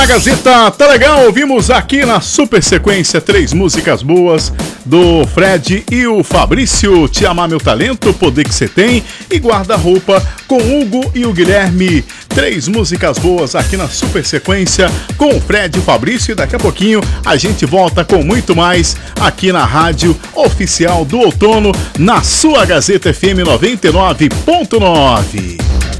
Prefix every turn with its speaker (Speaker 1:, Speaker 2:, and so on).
Speaker 1: A Gazeta tá legal, ouvimos aqui na super sequência 3 músicas boas do Fred e o Fabrício, Te Amar Meu Talento, Poder Que Cê Tem e Guarda-Roupa com Hugo e o Guilherme. 3 músicas boas aqui na super sequência com o Fred e o Fabrício e daqui a pouquinho a gente volta com muito mais aqui na rádio oficial do outono, na sua Gazeta FM 99.9.